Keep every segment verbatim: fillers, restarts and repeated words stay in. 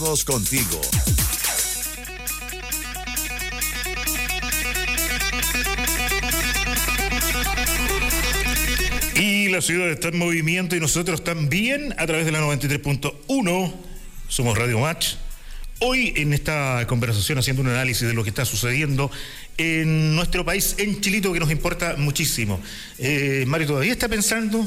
Todos contigo. Y la ciudad está en movimiento y nosotros también a través de la noventa y tres punto uno. Somos Radio Match. Hoy en esta conversación haciendo un análisis de lo que está sucediendo en nuestro país, en Chilito, que nos importa muchísimo. Eh, Mario, ¿todavía está pensando?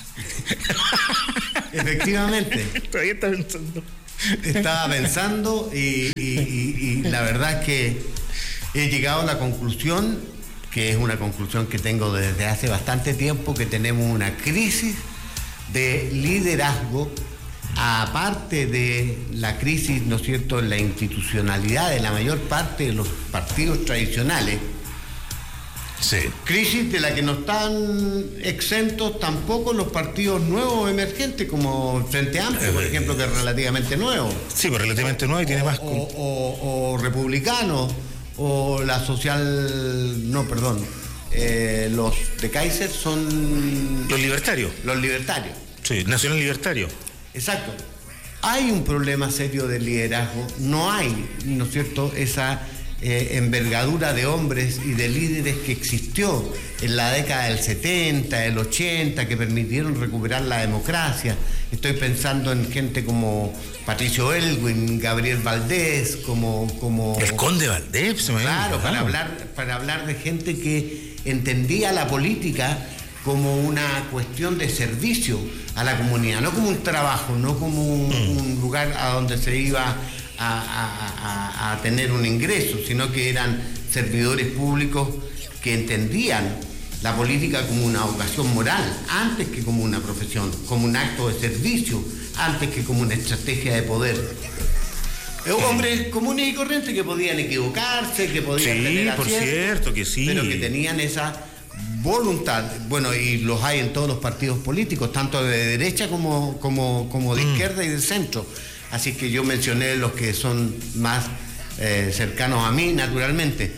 Efectivamente. Todavía está pensando. Estaba pensando y, y, y, y la verdad es que he llegado a la conclusión, que es una conclusión que tengo desde hace bastante tiempo, que tenemos una crisis de liderazgo, aparte de la crisis, ¿no es cierto?, en la institucionalidad de la mayor parte de los partidos tradicionales. Sí. Crisis de la que no están exentos tampoco los partidos nuevos emergentes, como Frente Amplio, por ejemplo, que es relativamente nuevo. Sí, pues relativamente nuevo y tiene o, más... O, o, o republicanos, o la social... No, perdón. Eh, los de Kaiser son... Los libertarios. Los libertarios. Sí, Nacional Libertario. Exacto. Hay un problema serio de liderazgo. No hay, ¿no es cierto?, esa... Eh, envergadura de hombres y de líderes que existió en la década del setenta, del ochenta, que permitieron recuperar la democracia. Estoy pensando en gente como Patricio Elwin, Gabriel Valdés, como... como el Conde Valdés, se me Claro, para hablar, para hablar de gente que entendía la política como una cuestión de servicio a la comunidad, no como un trabajo, no como un, mm. un lugar a donde se iba A, a, a, a tener un ingreso, sino que eran servidores públicos que entendían la política como una vocación moral, antes que como una profesión, como un acto de servicio, antes que como una estrategia de poder. Hombres comunes y corrientes que podían equivocarse, que podían sí, tener por aciertos, cierto que sí, pero que tenían esa voluntad. Bueno, y los hay en todos los partidos políticos, tanto de derecha como, como, como de mm. izquierda y de centro. Así que yo mencioné los que son más eh, cercanos a mí, naturalmente.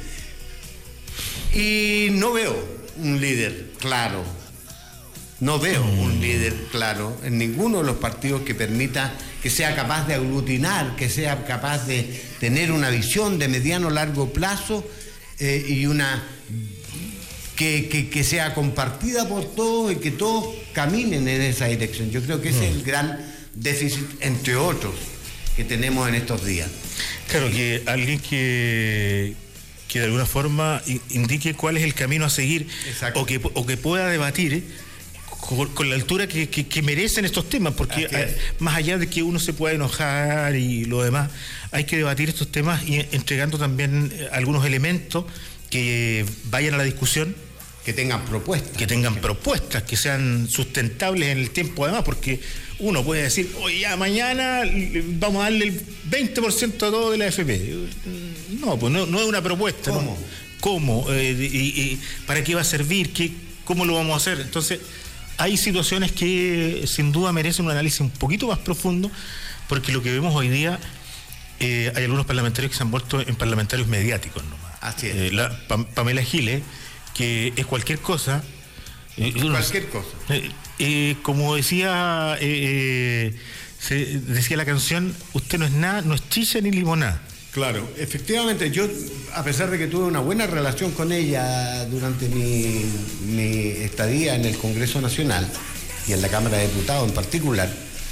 Y no veo un líder claro. No veo un líder claro en ninguno de los partidos que permita que sea capaz de aglutinar, que sea capaz de tener una visión de mediano largo plazo eh, y una que, que, que sea compartida por todos y que todos caminen en esa dirección. Yo creo que ese es el gran déficit, entre otros, que tenemos en estos días. Claro, que alguien que, que de alguna forma indique cuál es el camino a seguir. Exacto. o que o que pueda debatir con, con la altura que, que, que merecen estos temas, porque eh, más allá de que uno se pueda enojar y lo demás, hay que debatir estos temas y entregando también algunos elementos que vayan a la discusión. Que tengan propuestas. Que tengan propuestas, que sean sustentables en el tiempo además, porque uno puede decir, oye, ya mañana vamos a darle el veinte por ciento a todo de la A F P. No, pues no, no es una propuesta. ¿Cómo? ¿No? ¿Cómo? Eh, y, y, ¿Para qué va a servir? ¿Qué, ¿Cómo lo vamos a hacer? Entonces, hay situaciones que sin duda merecen un análisis un poquito más profundo, porque lo que vemos hoy día, eh, hay algunos parlamentarios que se han vuelto en parlamentarios mediáticos nomás. Así es. Eh, la, Pam, Pamela Giles, que es cualquier cosa. Eh, cualquier cosa. Eh, eh, como decía eh, se decía la canción, usted no es nada, no es chicha ni limonada. Claro, efectivamente, yo, a pesar de que tuve una buena relación con ella durante mi, mi estadía en el Congreso Nacional y en la Cámara de Diputados en particular,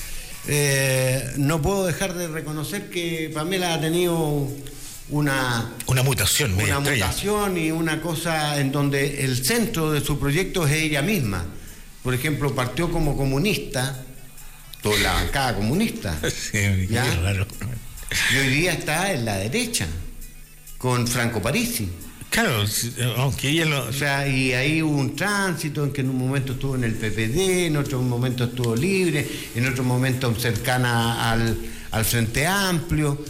eh, no puedo dejar de reconocer que Pamela ha tenido una una mutación media una estrella. mutación y una cosa en donde el centro de su proyecto es ella misma. Por ejemplo, partió como comunista, toda la bancada comunista, sí, ¿ya? Qué raro. Y hoy día está en la derecha con Franco Parisi. Claro, aunque ella lo... O sea, y ahí hubo un tránsito en que en un momento estuvo en el P P D, en otro momento estuvo libre, en otro momento cercana al, al Frente Amplio.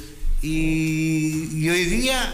Y, y hoy día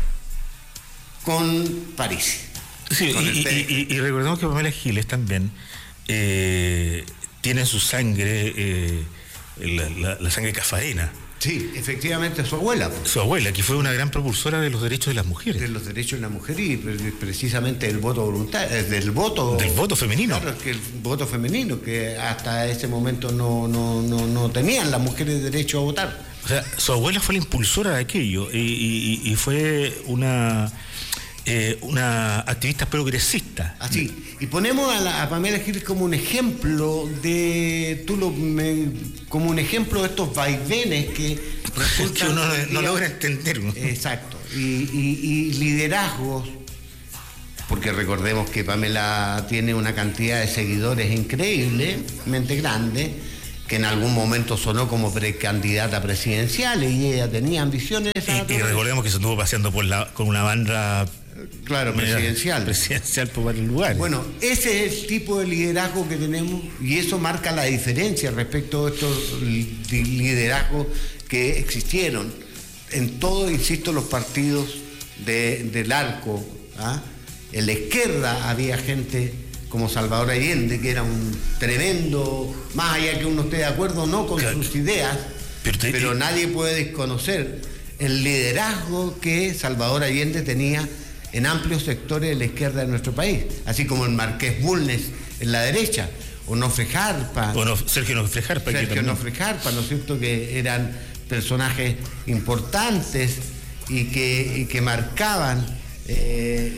con París. Sí, con y, y, y, y recordemos que Pamela Giles también eh, tiene en su sangre eh, la, la, la sangre cafarena. Sí, efectivamente, su abuela. Su abuela, que fue una gran propulsora de los derechos de las mujeres. De los derechos de la mujer y precisamente del voto voluntario, del voto... Del voto femenino. Claro, que el voto femenino, que hasta ese momento no, no, no, no tenían las mujeres derecho a votar. O sea, su abuela fue la impulsora de aquello y, y, y fue una eh, una activista progresista. Así. Y ponemos a, la, a Pamela Giles como un ejemplo de, tú lo, me, como un ejemplo de estos vaivenes que resultan que uno no, no logra entender. ¿No? Exacto. Y, y, y liderazgos, porque recordemos que Pamela tiene una cantidad de seguidores increíblemente grande, que en algún momento sonó como precandidata presidencial y ella tenía ambiciones. Y, y recordemos que se estuvo paseando por la, con una banda claro, presidencial. Presidencial por varios lugares. Bueno, ese es el tipo de liderazgo que tenemos y eso marca la diferencia respecto a estos liderazgos que existieron en todos, insisto, los partidos de, del arco. ¿Ah? En la izquierda había gente como Salvador Allende, que era un tremendo, más allá que uno esté de acuerdo o no con claro. sus ideas, pero, te, pero nadie puede desconocer el liderazgo que Salvador Allende tenía en amplios sectores de la izquierda de nuestro país, así como el Marqués Bulnes en la derecha, Onofre Jarpa, o no, Sergio Onofre Jarpa, Sergio Onofre Jarpa, ¿no es cierto?, que eran personajes importantes y que, y que marcaban eh,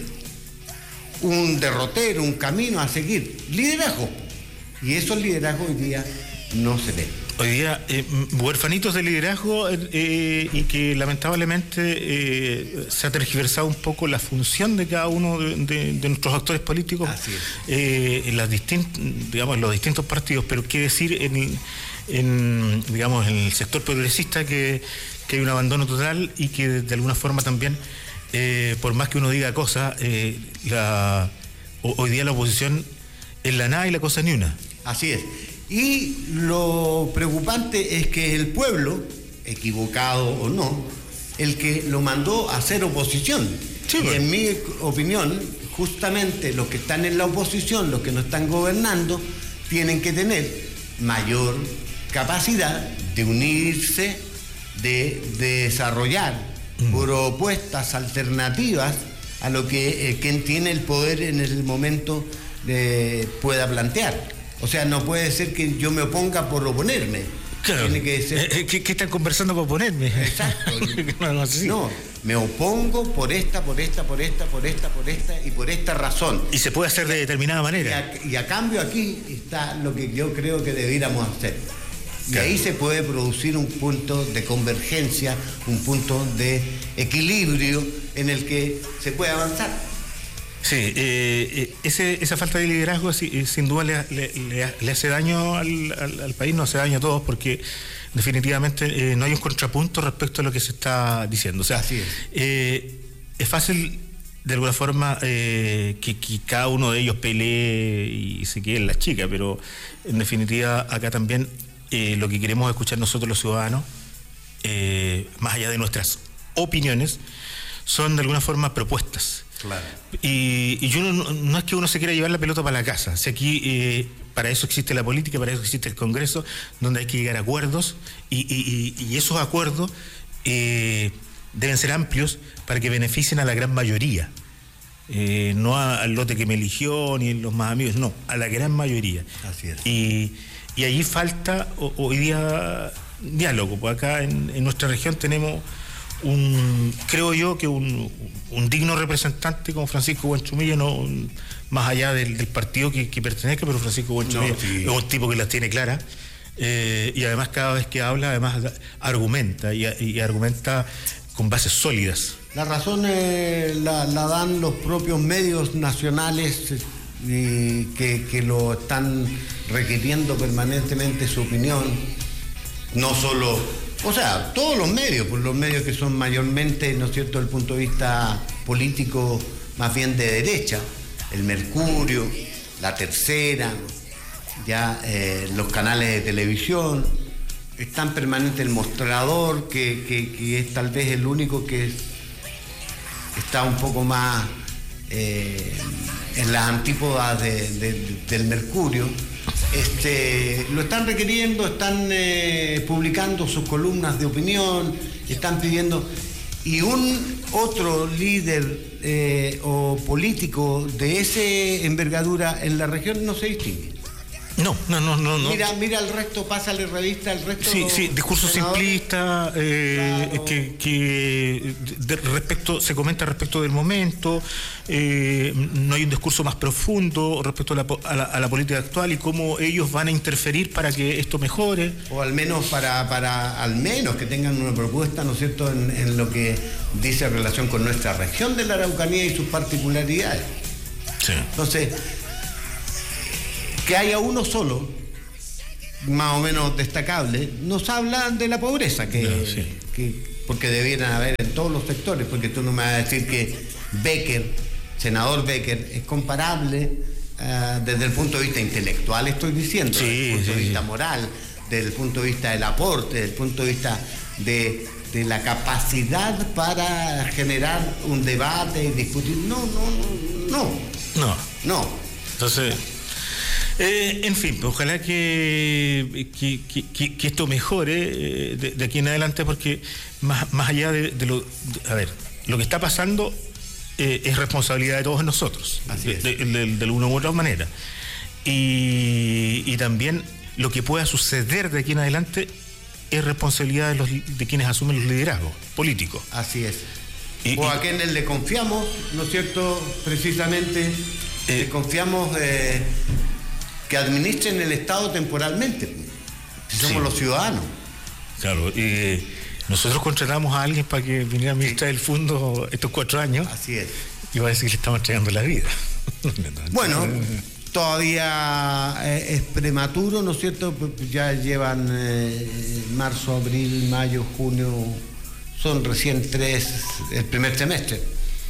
un derrotero, un camino a seguir, liderazgo, y esos liderazgos hoy día no se ven. Hoy día, eh, huérfanitos de liderazgo eh, y que lamentablemente eh, se ha tergiversado un poco la función de cada uno de, de, de nuestros actores políticos eh, en las distint, digamos, en los distintos partidos, pero qué decir en, en digamos, en el sector progresista que, que hay un abandono total y que de, de alguna forma también Eh, por más que uno diga cosas, eh, la, hoy día la oposición es la nada y la cosa ni una. Así es. Y lo preocupante es que el pueblo, equivocado o no, el que lo mandó a hacer oposición. Sí, y en mi opinión, justamente los que están en la oposición, los que no están gobernando, tienen que tener mayor capacidad de unirse, de, de desarrollar propuestas alternativas a lo que eh, quien tiene el poder en el momento eh, pueda plantear. O sea, no puede ser que yo me oponga por oponerme. Claro. Tiene que ser... eh, ¿qué, ¿Qué están conversando para oponerme? Exacto. no, no, sí. no, me opongo por esta, por esta, por esta, por esta, por esta y por esta razón. Y se puede hacer de determinada manera. Y a, y a cambio aquí está lo que yo creo que debiéramos hacer. Y ahí se puede producir un punto de convergencia, un punto de equilibrio en el que se puede avanzar. Sí, eh, ese, esa falta de liderazgo sin duda le, le, le hace daño al, al, al país, no hace daño a todos, porque definitivamente eh, no hay un contrapunto respecto a lo que se está diciendo. O sea, Así es. Eh, es fácil de alguna forma eh, que, que cada uno de ellos pelee y se quede en la chica, pero en definitiva acá también Eh, lo que queremos escuchar nosotros los ciudadanos, eh, más allá de nuestras opiniones, son de alguna forma propuestas. Claro. Y, y yo no, no es que uno se quiera llevar la pelota para la casa. O sea, aquí eh, para eso existe la política, para eso existe el Congreso, donde hay que llegar a acuerdos y, y, y esos acuerdos eh, deben ser amplios para que beneficien a la gran mayoría. Eh, no a, al lote que me eligió ni los más amigos, no, a la gran mayoría. Así es. Y Y allí falta o, hoy día diálogo, pues acá en, en nuestra región tenemos un, creo yo que un, un digno representante como Francisco Buenchumilla, no un, más allá del, del partido que, que pertenezca, pero Francisco Buenchumilla no, sí. es un tipo que las tiene claras eh, y además cada vez que habla además argumenta y, y argumenta con bases sólidas. La razón eh, la, la dan los propios medios nacionales y que, que lo están requiriendo permanentemente su opinión, no solo, o sea, todos los medios, pues los medios que son mayormente, ¿no es cierto?, desde el punto de vista político, más bien de derecha, el Mercurio, La Tercera, ya eh, los canales de televisión, están permanente el Mostrador, que, que, que es tal vez el único que es, está un poco más eh, en las antípodas de, de, de, del Mercurio. Este, lo están requiriendo, están eh, publicando sus columnas de opinión, están pidiendo, y un otro líder eh, o político de esa envergadura en la región no se distingue. No, no, no, no. Mira, mira el resto, pásale revista al resto. Sí, sí, discurso simplista, eh, claro. que, que de respecto, se comenta respecto del momento, eh, no hay un discurso más profundo respecto a la, a, la, a la política actual y cómo ellos van a interferir para que esto mejore. O al menos para, para al menos que tengan una propuesta, ¿no es cierto?, en, en lo que dice en relación con nuestra región de la Araucanía y sus particularidades. Sí. Entonces, que haya uno solo, más o menos destacable, nos habla de la pobreza, que, no, sí. que porque debieran haber en todos los sectores, porque tú no me vas a decir que Becker, senador Becker, es comparable uh, desde el punto de vista intelectual, estoy diciendo, sí, desde el punto sí, de vista sí. moral, desde el punto de vista del aporte, desde el punto de vista de, de la capacidad para generar un debate y discutir. No, no, no, No. no. Entonces... Eh, en fin, ojalá que, que, que, que esto mejore eh, de, de aquí en adelante, porque más, más allá de, de lo... De, a ver, lo que está pasando eh, es responsabilidad de todos nosotros, Así es. de, de, de, de una u otra manera. Y, y también lo que pueda suceder de aquí en adelante es responsabilidad de, los, de quienes asumen los liderazgos políticos. Así es. Y, o y, a quienes le confiamos, ¿no es cierto?, precisamente, eh, le confiamos... Eh, que administren el Estado temporalmente, si somos sí. los ciudadanos. Claro, eh, nosotros contratamos a alguien para que viniera a administrar sí. el fondo estos cuatro años. Así es. Y va a decir que le estamos entregando la vida. Bueno, todavía es prematuro, ¿no es cierto? Ya llevan eh, marzo, abril, mayo, junio, son recién tres, el primer trimestre,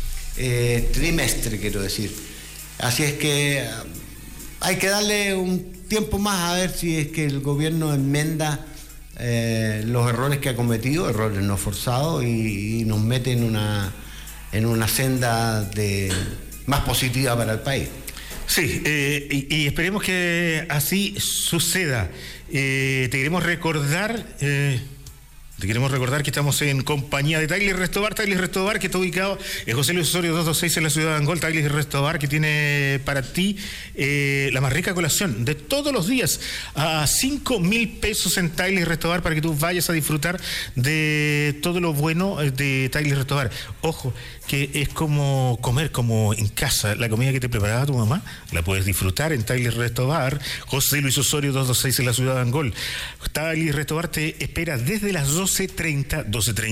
eh, trimestre quiero decir. Así es que hay que darle un tiempo más a ver si es que el gobierno enmenda eh, los errores que ha cometido, errores no forzados, y, y nos mete en una, en una senda de, más positiva para el país. Sí, eh, y, y esperemos que así suceda. Eh, te queremos recordar... Eh... Te queremos recordar que estamos en compañía de Taglies Restobar, Taglies Restobar, que está ubicado en José Luis Osorio doscientos veintiséis en la ciudad de Angol. Taglies Restobar, que tiene para ti eh, la más rica colación de todos los días a cinco mil pesos en Taglies Restobar, para que tú vayas a disfrutar de todo lo bueno de Taglies Restobar. Ojo, que es como comer como en casa. La comida que te preparaba tu mamá la puedes disfrutar en Taglies Restobar, José Luis Osorio doscientos veintiséis en la ciudad de Angol. Taglies Restobar te espera desde las doce treinta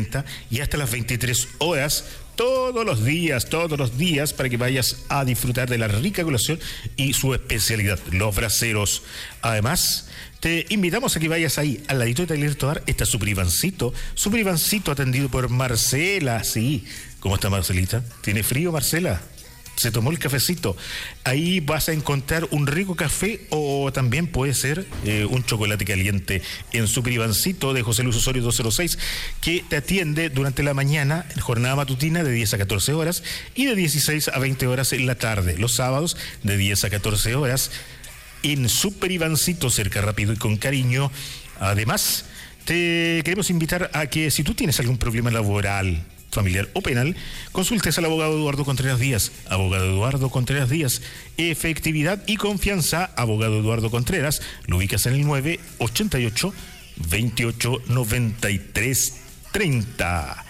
y hasta las veintitrés horas todos los días, todos los días, para que vayas a disfrutar de la rica colación y su especialidad, los braseros. Además, te invitamos a que vayas ahí, al ladito de Taglies Restobar, está su privancito, su privancito atendido por Marcela. Sí, ¿cómo está Marcelita? ¿Tiene frío, Marcela? Se tomó el cafecito. Ahí vas a encontrar un rico café, o también puede ser eh, un chocolate caliente en su privancito de José Luis Osorio doscientos seis, que te atiende durante la mañana, en jornada matutina de diez a catorce horas y de dieciséis a veinte horas en la tarde. Los sábados de diez a catorce horas en su privancito, cerca, rápido y con cariño. Además, te queremos invitar a que, si tú tienes algún problema laboral, familiar o penal, consultes al abogado Eduardo Contreras Díaz. Abogado Eduardo Contreras Díaz, efectividad y confianza. Abogado Eduardo Contreras, lo ubicas en el nueve ochenta y ocho, veintiocho noventa y tres treinta.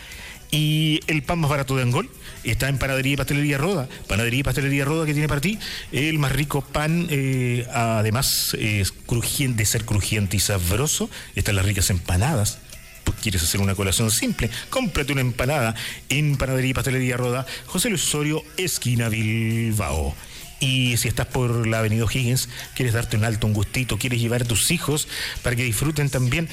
Y el pan más barato de Angol está en Panadería y Pastelería Roda. Panadería y Pastelería Roda, que tiene para ti el más rico pan, eh, además es crujiente, de ser crujiente y sabroso. Están las ricas empanadas. ¿Quieres hacer una colación simple? Cómprate una empanada en Panadería y Pastelería Roda, José Luis Osorio, esquina Bilbao. Y si estás por la avenida O'Higgins, quieres darte un alto, un gustito, quieres llevar a tus hijos para que disfruten también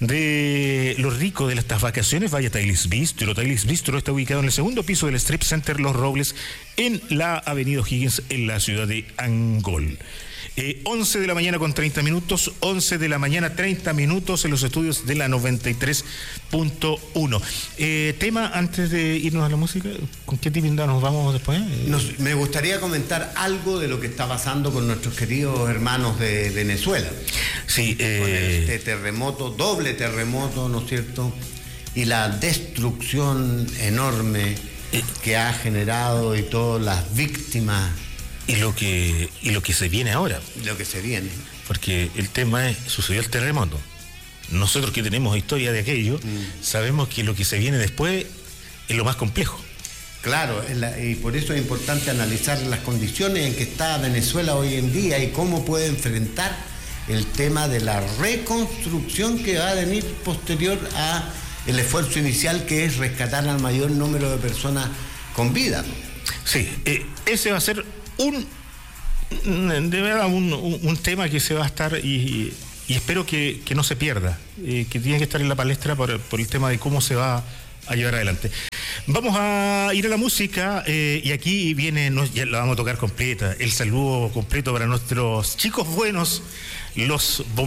de lo rico de estas vacaciones, vaya a Taglies Bistro. Taglies Bistro está ubicado en el segundo piso del Strip Center Los Robles, en la avenida O'Higgins, en la ciudad de Angol. Eh, once de la mañana con treinta minutos, once de la mañana treinta minutos en los estudios de la noventa y tres punto uno. Eh, tema, antes de irnos a la música, ¿con qué tienda nos vamos después? Eh, nos, me gustaría comentar algo de lo que está pasando con nuestros queridos hermanos de Venezuela. Sí, eh... con este terremoto, doble terremoto, ¿no es cierto? Y la destrucción enorme eh... que ha generado, y todas las víctimas. Y lo que y lo que se viene ahora. Lo que se viene. porque el tema es, sucedió el terremoto. Nosotros que tenemos historia de aquello, mm. sabemos que lo que se viene después es lo más complejo. Claro, y por eso es importante analizar las condiciones en que está Venezuela hoy en día y cómo puede enfrentar el tema de la reconstrucción que va a venir posterior a el esfuerzo inicial, que es rescatar al mayor número de personas con vida. Sí, eh, ese va a ser un de verdad un, un, un tema que se va a estar y, y espero que, que no se pierda, eh, que tiene que estar en la palestra por, por el tema de cómo se va a llevar adelante. Vamos a ir a la música eh, y aquí viene, nos, ya la vamos a tocar completa, el saludo completo para nuestros chicos buenos, los bomberos.